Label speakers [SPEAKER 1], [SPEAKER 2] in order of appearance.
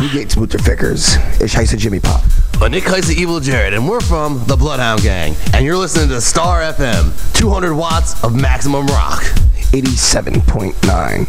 [SPEAKER 1] Wie geht's, Mutterfickers? Ich heiße Jimmy Pop.
[SPEAKER 2] Und Nick heißt the Evil Jared, and we're from the Bloodhound Gang. And you're listening to Star FM, 200 watts of maximum rock.
[SPEAKER 1] 87.9.